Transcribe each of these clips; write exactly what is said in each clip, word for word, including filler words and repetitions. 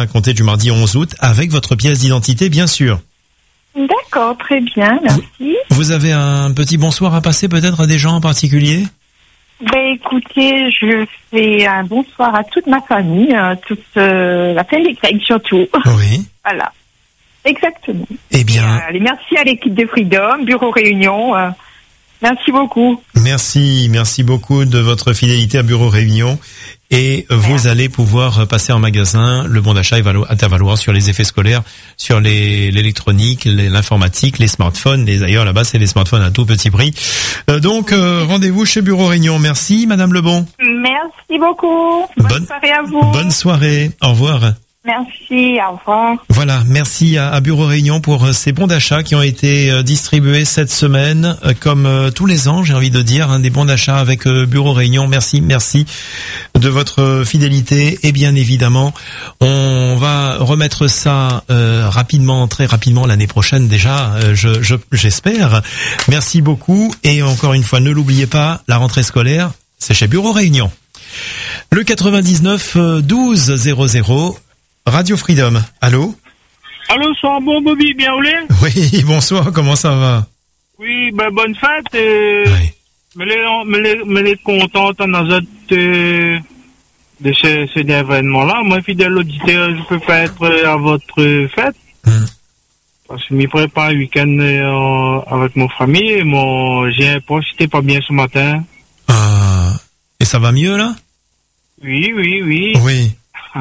à compter du mardi onze août, avec votre pièce d'identité, bien sûr. D'accord, très bien, merci. Vous, vous avez un petit bonsoir à passer peut-être à des gens en particulier ? Ben écoutez, je fais un bonsoir à toute ma famille, euh, toute euh, la famille Craig surtout. Oui. Voilà, exactement. Eh bien... Et, euh, allez, merci à l'équipe de Freedom, Bureau Réunion. Euh, merci beaucoup. Merci, merci beaucoup de votre fidélité à Bureau Réunion. Et vous Merci. allez pouvoir passer en magasin. Le bon d'achat est intervaloir sur les effets scolaires, sur les, l'électronique, les, l'informatique, les smartphones. Et d'ailleurs, là-bas, c'est les smartphones à tout petit prix. Euh, donc, euh, rendez-vous chez Bureau Réunion. Merci, Madame Lebon. Merci beaucoup. Bonne, bonne soirée à vous. Bonne soirée. Au revoir. Merci, au revoir. Voilà, merci à, à Bureau Réunion pour ces bons d'achat qui ont été euh, distribués cette semaine, euh, comme euh, tous les ans, j'ai envie de dire, hein, des bons d'achat avec euh, Bureau Réunion. Merci, merci de votre fidélité. Et bien évidemment, on va remettre ça euh, rapidement, très rapidement l'année prochaine déjà, euh, je, je, j'espère. Merci beaucoup. Et encore une fois, ne l'oubliez pas, la rentrée scolaire, c'est chez Bureau Réunion. Le quatre-vingt-dix-neuf douze zéro zéro Radio Freedom. Allô? Allô, soir bon Bobby, bien roulé? Oui, bonsoir, comment ça va? Oui, ben bonne fête. Euh, oui. Me les, me les, me les contente en azot euh, de ce, cet événement-là. Moi, fidèle auditeur, je peux pas être à votre fête. Hum. Parce que je m'y prépare un week-end euh, avec mon famille et mon, j'ai un poste, j'étais pas bien ce matin. Ah, et ça va mieux là? Oui, oui, oui. Oui.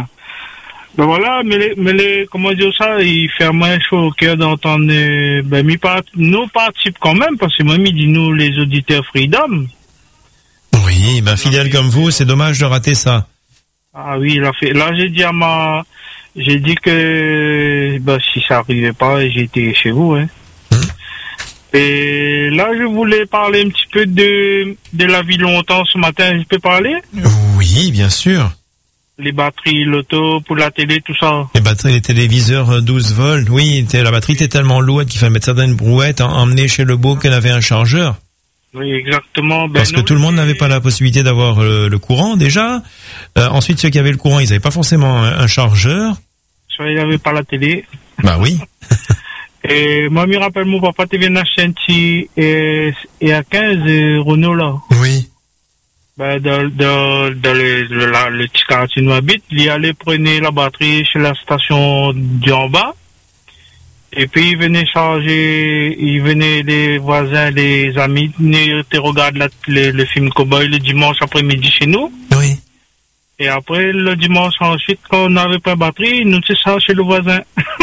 Ben voilà, mais les, mais les, comment dire ça, il fait moins chaud au cœur d'entendre, euh, ben, mi part, nous participe quand même, parce que moi, il dit nous, les auditeurs Freedom. Oui, ben, fidèle comme vous, c'est dommage de rater ça. Ah oui, il a fait, là, j'ai dit à ma, j'ai dit que, ben, si ça arrivait pas, j'étais chez vous, hein. Hum. Et là, je voulais parler un petit peu de, de la vie longtemps ce matin, je peux parler? Oui, bien sûr. Les batteries, l'auto, pour la télé, tout ça. Les batteries, les téléviseurs douze volts, oui, la batterie était tellement lourde qu'il fallait mettre ça dans une brouette, emmener chez le beau qu'elle avait un chargeur. Oui, exactement. Ben Parce non, que tout le monde n'avait pas la possibilité d'avoir le, le courant, déjà. Euh, ensuite, ceux qui avaient le courant, ils n'avaient pas forcément un, un chargeur. Soit ils n'avaient pas la télé. Bah oui. Et moi, je me rappelle, mon papa, tu viens d'acheter un petit, et, et à quinze, Renault, là. Oui. Ben, dans, dans, dans le, le, la, le petit quartier où nous habite, il allait prendre la batterie chez la station du en bas. Et puis, il venait charger, il venait les voisins, les amis, venir te regarder la, le, le film Cowboy le dimanche après-midi chez nous. Oui. Et après, le dimanche ensuite, quand on n'avait pas de batterie, nous, c'est ça chez le voisin.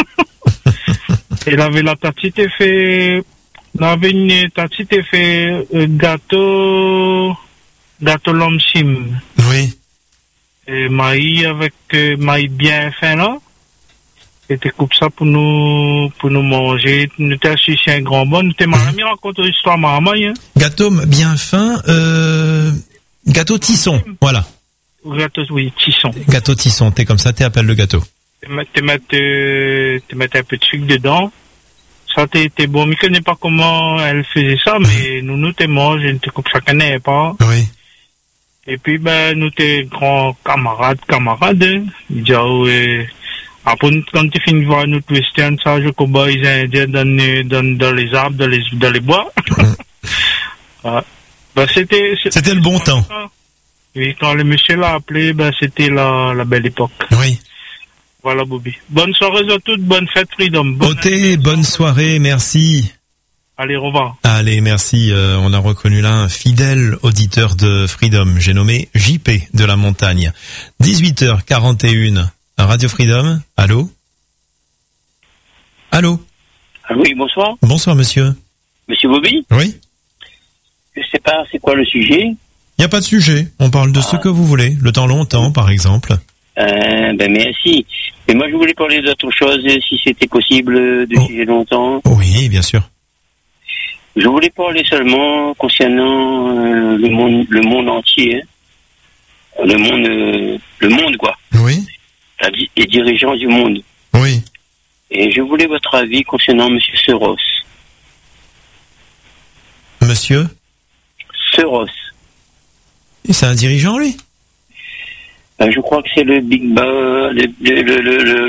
Il avait la petite fait, on avait une petite fait euh, gâteau, gâteau lomsim. Oui. Et maïs avec euh, maïs bien fin là. Et tu coupes ça pour nous, pour nous manger. Nous t'as sucé un grand bon. Nous t'es marrant, il raconte l'histoire maman, hein. Gâteau bien fin, euh, gâteau tisson, voilà. Gâteau, oui, tisson. Gâteau tisson, t'es comme ça, t'es appelle le gâteau. Tu mets, tu mets, tu mets un peu de sucre dedans. Ça, t'es, t'es bon. Je ne connais pas comment elle faisait ça, mais nous, nous, t'es mange, et t'es comme ça, connais pas. Oui. Et puis, ben, nous, t'es grands camarades, camarades, hein. Il dit, ah, ouais. Après, quand tu finis de voir notre western, ça, je combats les Indiens dans, dans, dans les arbres, dans les, dans les bois. Ah. Ben, c'était, c'était, c'était le bon temps. Ça. Oui, quand le monsieur l'a appelé, ben, c'était la, la belle époque. Oui. Voilà, Bobby. Bonne soirée à toutes, bonne fête Freedom. Bonne Oté, bonne soirée, merci. Allez, au revoir. Allez, merci. Euh, on a reconnu là un fidèle auditeur de Freedom. J'ai nommé J P de la Montagne. dix-huit heures quarante et une, Radio Freedom. Allô? Allô? Ah oui, bonsoir. Bonsoir, monsieur. Monsieur Bobby? Oui. Je sais pas, c'est quoi le sujet? Il n'y a pas de sujet. On parle de ah. ce que vous voulez. Le temps longtemps, par exemple. Euh, ben merci. Et moi je voulais parler d'autre chose, si c'était possible, de oh. sujet longtemps. Oui, bien sûr. Je voulais parler seulement concernant euh, le monde, le monde entier, hein. le monde, euh, le monde quoi. Oui. La, les dirigeants du monde. Oui. Et je voulais votre avis concernant Monsieur Soros. Monsieur Soros. Et c'est un dirigeant lui? Ben, je crois que c'est le Big Ba, le, le, le, le